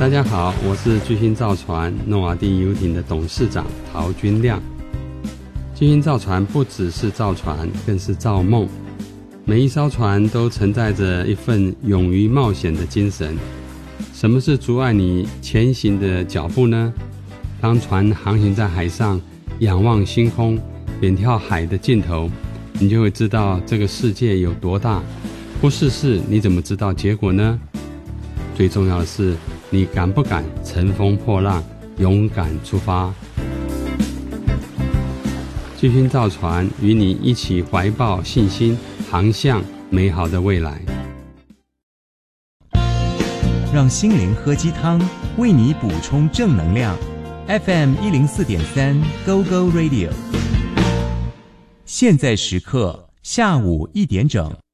大家好，我是巨星造船诺瓦第游艇的董事长陶君亮。巨星造船不只是造船，更是造梦。每一艘船都承载着一份勇于冒险的精神。什么是阻碍你前行的脚步呢？当船航行在海上，仰望星空，远眺海的尽头，你就会知道这个世界有多大。不试试，你怎么知道结果呢？最重要的是，你敢不敢乘风破浪，勇敢出发？巨星造船与你一起怀抱信心，航向美好的未来。 让心灵喝鸡汤，为你补充正能量。FM104.3 Go Go Radio。现在时刻下午1点整。